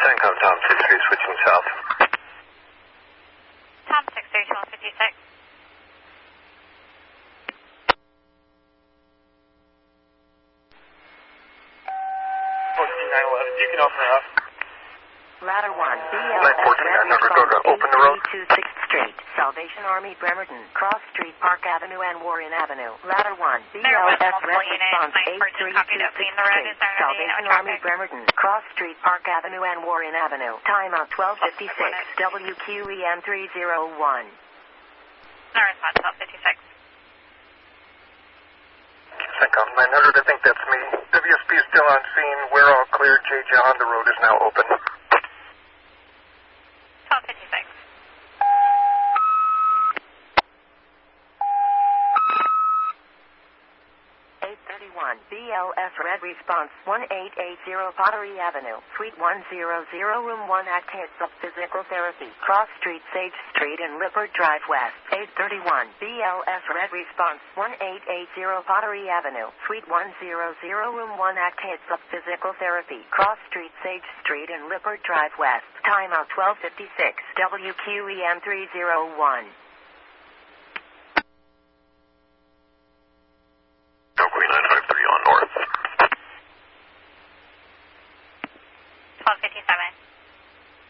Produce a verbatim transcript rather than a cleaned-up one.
CENTCOM, Tom six three, switching south. Tom six three, twelve fifty-six. fourteen nine eleven, you can open her up. Ladder one, B L nine S fourteen nine number, go to open the road. eight three two sixth Street, Salvation Army, Bremerton, Cross Street, Park Avenue, and Warren Avenue. Ladder one, B L S Red Response eight three two sixth Street, Salvation Army, Bremerton, Cross Street, Park Avenue, and Warren Avenue. Timeout twelve fifty-six, W Q E M three zero one. No response, twelve fifty-six. CENTCOM nine hundred, I think that's me. W S P is still on scene. We're all clear. J J on the road is now open. twelve fifty-six. eight thirty-one, B L S Red Response one eight eight zero Pottery Avenue, Suite one hundred, Room one Actives of Physical Therapy, Cross Street, Sage Street, and Lippert Drive West. eight thirty-one, B L S Red Response one eight eight zero Pottery Avenue, Suite one hundred, Room one Actives of Physical Therapy, Cross Street, Sage Street, and Lippert Drive West. Timeout twelve fifty-six, W Q E M three zero one.